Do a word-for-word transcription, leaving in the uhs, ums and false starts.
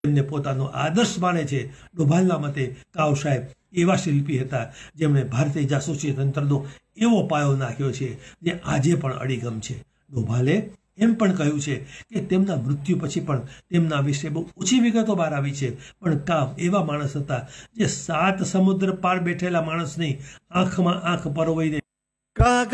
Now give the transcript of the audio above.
તેમને પોતાનો આદર્શ માને છે. ડોભાલના મતે કાવ સાહેબ એવા શિલ્પી હતા જેમણે ભારતીય જાસૂસી તંત્રનો એવો પાયો નાખ્યો છે જે આજે પણ અડીગમ છે. ડોભાલે એમ પણ કહ્યું છે કે તેમના મૃત્યુ પછી પણ તેમના વિશે બહુ ઓછી વિગતો બહાર આવી છે, પણ કાવ એવા માણસ હતા જે સાત સમુદ્ર પાર બેઠેલા માણસની આંખમાં આંખ પરોવીને